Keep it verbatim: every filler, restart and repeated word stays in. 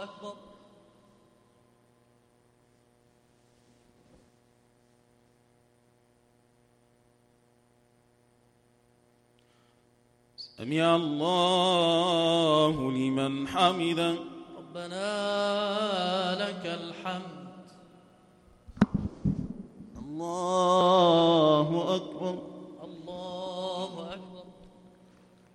أكبر. سمع الله لمن حمده. ربنا لك الحمد. الله